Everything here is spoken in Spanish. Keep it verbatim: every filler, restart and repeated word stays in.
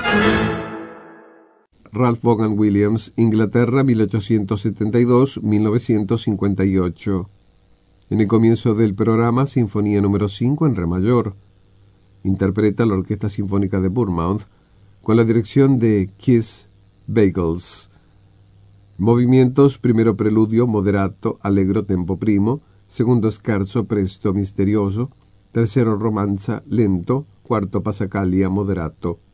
Ralph Vaughan Williams, Inglaterra, mil ochocientos setenta y dos a mil novecientos cincuenta y ocho. En el comienzo del programa, Sinfonía número cinco en Re mayor. Interpreta la Orquesta Sinfónica de Bournemouth con la dirección de Keith Bagels. Movimientos: primero preludio moderato, allegro tempo primo, segundo scherzo presto misterioso, tercero romanza lento, cuarto passacaglia moderato.